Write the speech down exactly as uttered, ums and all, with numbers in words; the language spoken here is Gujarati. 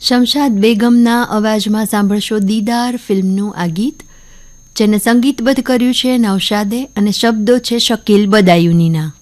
શમશાદ બેગમના અવાજમાં સાંભળશો દીદાર ફિલ્મનું આ ગીત, જેને સંગીતબદ્ધ કર્યું છે નૌશાદે અને શબ્દો છે શકીલ બદાયુનીના.